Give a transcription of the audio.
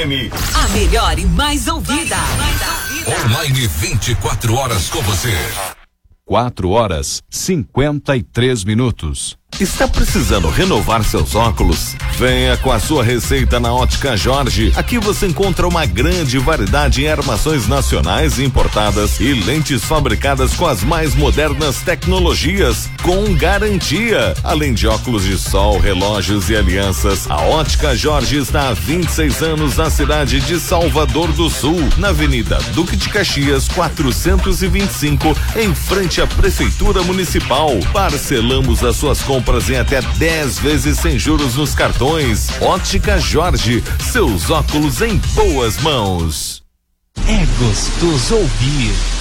FM. A melhor e mais ouvida. Online 24 horas com você. 4h53. Está precisando renovar seus óculos? Venha com a sua receita na Ótica Jorge. Aqui você encontra uma grande variedade em armações nacionais e importadas e lentes fabricadas com as mais modernas tecnologias, com garantia. Além de óculos de sol, relógios e alianças, a Ótica Jorge está há 26 anos na cidade de Salvador do Sul, na Avenida Duque de Caxias 425, em frente à Prefeitura Municipal. Parcelamos as suas compras em até 10 vezes sem juros nos cartões. Ótica Jorge, seus óculos em boas mãos. É gostoso ouvir